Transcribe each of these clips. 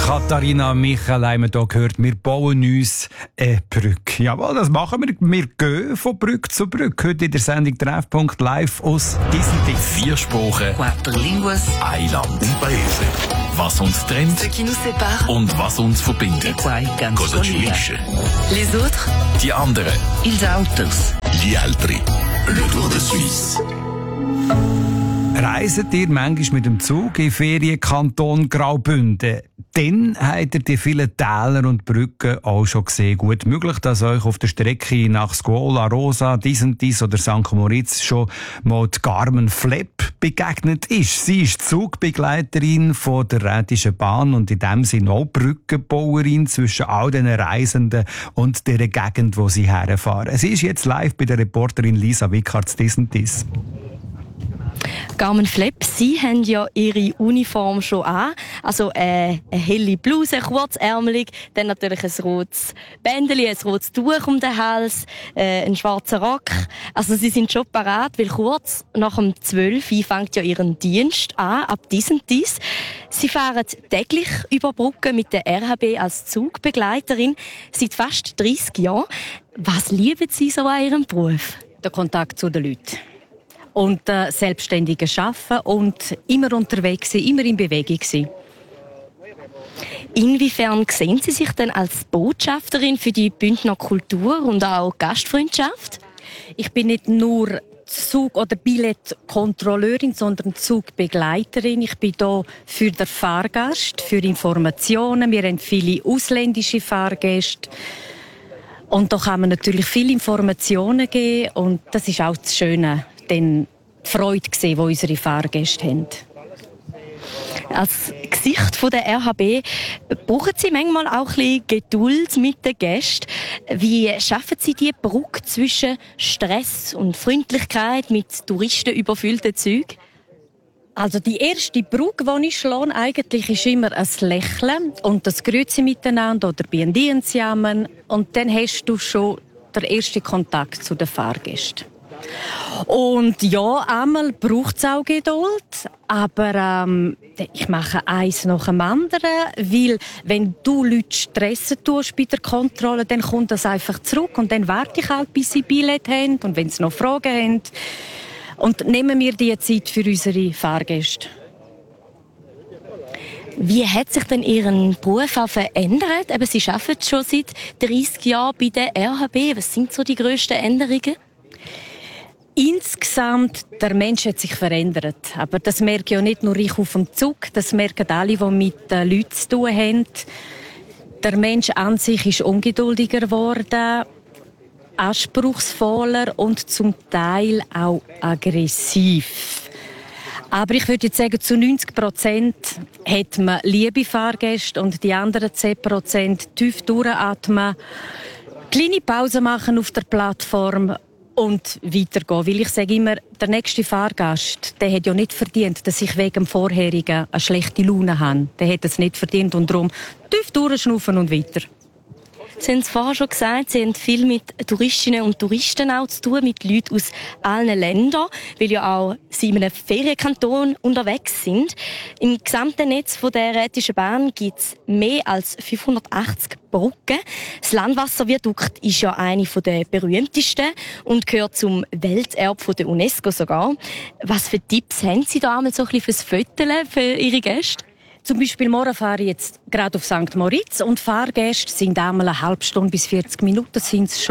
Katharina Michel haben wir hier gehört, wir bauen uns eine Brücke. Jawohl, das machen wir. Wir gehen von Brücke zu Brücke. Heute in der Sendung Treffpunkt live aus Disney. 4 Sprachen, 4 línguas, ein Land, un paese. Was uns trennt ce qui nous sépare, und was uns verbindet. quai can Cosa ci collega. unisce? Les autres, Die anderen. ils autres. Gli altri. Le Tour de Suisse. Reiset ihr manchmal mit dem Zug in Ferienkanton Graubünden? Dann habt ihr die vielen Täler und Brücken auch schon gesehen. Gut möglich, dass euch auf der Strecke nach Scuola Rosa, Disentis oder St. Moritz schon mal die Carmen Flepp begegnet ist. Sie ist Zugbegleiterin von der Rätischen Bahn und in dem Sinne auch Brückenbauerin zwischen all den Reisenden und der Gegend, wo sie herfahren. Sie ist jetzt live bei der Reporterin Lisa Wickhardt Disentis. Carmen Flepp, Sie haben ja Ihre Uniform schon an. Also eine helle Bluse, kurzärmelig, dann natürlich ein rotes Bändeli, ein rotes Tuch um den Hals, ein schwarzer Rock. Also Sie sind schon parat, weil kurz nach dem 12 Uhr fängt ja Ihren Dienst an, ab Dies. Sie fahren täglich über Brücken mit der RHB als Zugbegleiterin seit fast 30 Jahren. Was lieben Sie so an Ihrem Beruf? Der Kontakt zu den Leuten. Und selbstständige Arbeiten und immer unterwegs sein, immer in Bewegung sein. Inwiefern sehen Sie sich denn als Botschafterin für die Bündner Kultur und auch Gastfreundschaft? Ich bin nicht nur Zug- oder Billettkontrolleurin, sondern Zugbegleiterin. Ich bin hier für den Fahrgast, für Informationen. Wir haben viele ausländische Fahrgäste. Und da kann man natürlich viele Informationen geben. Und das ist auch das Schöne, dann die Freude sehen, die unsere Fahrgäste haben. Als Gesicht von der RHB brauchen Sie manchmal auch ein bisschen Geduld mit den Gästen. Wie schaffen Sie die Brücke zwischen Stress und Freundlichkeit mit touristenüberfüllten Zügen? Also die erste Brücke, die ich schlage, eigentlich ist immer ein Lächeln und das Grüezi miteinander oder Biendienziamen. Und dann hast du schon den ersten Kontakt zu den Fahrgästen. Und ja, einmal braucht es auch Geduld, aber ich mache eins nach dem anderen, weil wenn du Leute stressen tust bei der Kontrolle, dann kommt das einfach zurück und dann warte ich halt, bis sie Billett haben und wenn sie noch Fragen haben. Und nehmen wir die Zeit für unsere Fahrgäste. Wie hat sich denn Ihren Beruf auch verändert? Eben, Sie arbeiten schon seit 30 Jahren bei der RHB. Was sind so die grössten Änderungen? Insgesamt, der Mensch hat sich verändert. Aber das merke ja nicht nur ich auf dem Zug, das merken alle, die mit den Leuten zu tun haben. Der Mensch an sich ist ungeduldiger geworden, anspruchsvoller und zum Teil auch aggressiv. Aber ich würde jetzt sagen, zu 90% hat man liebe Fahrgäste und die anderen 10% tief durchatmen, kleine Pause machen auf der Plattform und weitergehen. Weil ich sage immer, der nächste Fahrgast, der hat ja nicht verdient, dass ich wegen dem Vorherigen eine schlechte Laune habe. Der hat es nicht verdient und darum tief durchschnaufen und weiter. Sie haben es vorher schon gesagt, Sie haben viel mit Touristinnen und Touristen auch zu tun, mit Leuten aus allen Ländern, weil ja auch Sie in einem Ferienkanton unterwegs sind. Im gesamten Netz von der Rätischen Bahn gibt es mehr als 580 Brücken. Das Landwasserviadukt ist ja eine der berühmtesten und gehört zum Welterbe der UNESCO sogar. Was für Tipps haben Sie da einmal so ein bisschen fürs Föteln für Ihre Gäste? Zum Beispiel morgen fahre ich jetzt gerade auf St. Moritz und Fahrgäste sind einmal eine halbe Stunde bis 40 Minuten stehen sie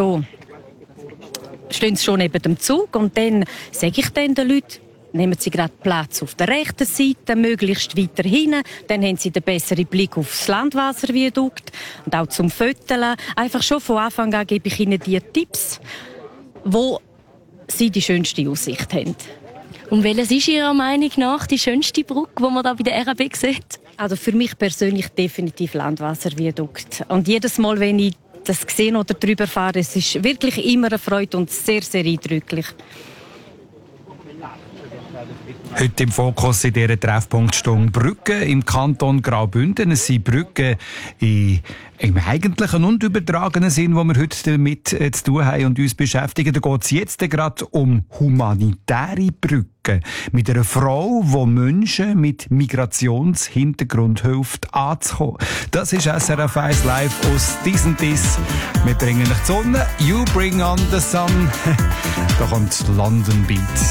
schon neben dem Zug und dann sage ich den Leuten, nehmen Sie gerade Platz auf der rechten Seite, möglichst weiter hinten, dann haben Sie den besseren Blick auf das Landwasserviadukt und auch zum Föteln. Einfach schon von Anfang an gebe ich Ihnen die Tipps, wo Sie die schönste Aussicht haben. Und welches ist Ihrer Meinung nach die schönste Brücke, die man da bei der RHB sieht? Also für mich persönlich definitiv Landwasserviadukt. Und jedes Mal, wenn ich das sehe oder drüber fahre, es ist wirklich immer eine Freude und sehr, sehr eindrücklich. Heute im Fokus in dieser Treffpunktstunde Brücken im Kanton Graubünden. Es sind Brücken im eigentlichen und übertragenen Sinn, wo wir heute damit zu tun haben und uns beschäftigen. Da geht es jetzt gerade um humanitäre Brücken. Mit einer Frau, die Menschen mit Migrationshintergrund hilft anzukommen. Das ist SRF 1 Live aus Dies. Wir bringen euch die Sonne. You bring on the sun. Da kommt London Beat.